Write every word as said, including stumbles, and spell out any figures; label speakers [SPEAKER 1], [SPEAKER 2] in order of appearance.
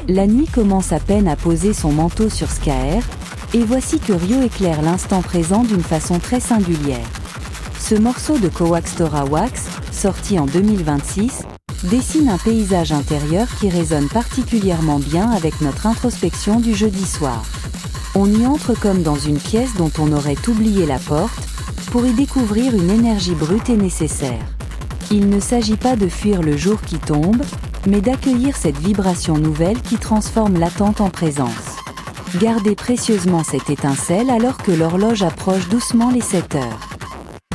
[SPEAKER 1] La nuit commence à peine à poser son manteau sur Skaer, et voici que Ryo éclaire l'instant présent d'une façon très singulière. Ce morceau de Kowakstora Wax, sorti en deux mille vingt-six, dessine un paysage intérieur qui résonne particulièrement bien avec notre introspection du jeudi soir. On y entre comme dans une pièce dont on aurait oublié la porte, pour y découvrir une énergie brute et nécessaire. Il ne s'agit pas de fuir le jour qui tombe, mais d'accueillir cette vibration nouvelle qui transforme l'attente en présence. Gardez précieusement cette étincelle alors que l'horloge approche doucement les sept heures.